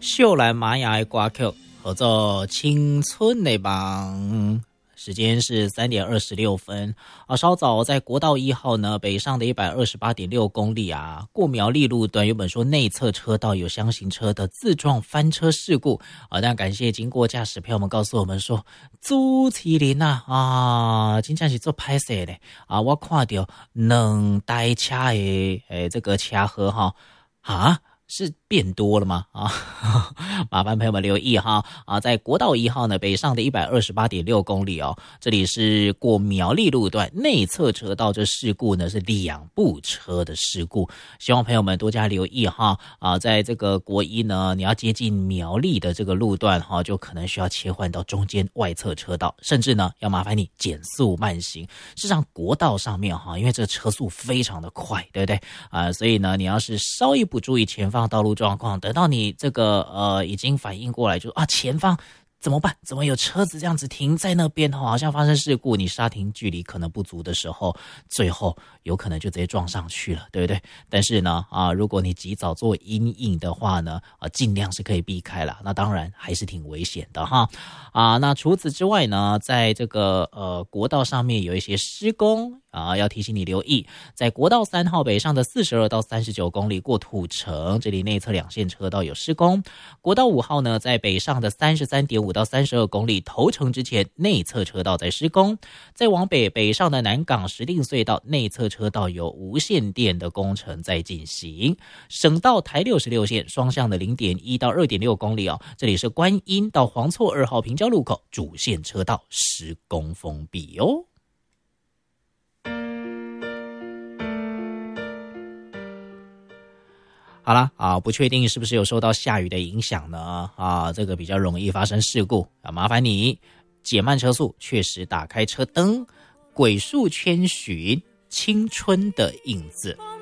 秀兰玛雅的歌曲合作青春的梦。时间是3点26分啊，稍早在国道1号呢北上的128.6公里啊，过苗栗路段原本说内侧车道有箱型车的自撞翻车事故啊，但感谢经过驾驶朋友们告诉我们说，朱麒麟啊，真正是做拍摄的啊，我看到两台车的这个车祸哈啊。是变多了吗？啊，麻烦朋友们留意哈啊，在国道1号呢北上的128.6公里哦，这里是过苗栗路段内侧车道，这事故呢是2部车的事故，希望朋友们多加留意哈啊，在这个国一呢，你要接近苗栗的这个路段哈，就可能需要切换到中间外侧车道，甚至呢要麻烦你减速慢行。事实上国道上面哈，因为这车速非常的快，对不对啊？所以呢，你要是稍一不注意前方道路状况，等到你这个已经反应过来，就啊前方怎么办？怎么有车子这样子停在那边好像发生事故，你刹停距离可能不足的时候，最后有可能就直接撞上去了，对不对？但是呢如果你及早做因应的话呢尽量是可以避开了，那当然还是挺危险的哈那除此之外呢，在这个国道上面有一些施工要提醒你留意，在国道3号北上的42到39公里过土城，这里内侧2线车道有施工。国道5号呢，在北上的33.5到32公里头城之前，内侧车道在施工。再往北上的南港石碇隧道内侧车道有无线电的工程在进行。省道台66线双向的 0.1 到 2.6 公里这里是观音到黄厝2号平交路口主线车道施工封闭哦。好啦不确定是不是有受到下雨的影响呢这个比较容易发生事故麻烦你减慢车速，确实打开车灯，鬼树千寻青春的影子。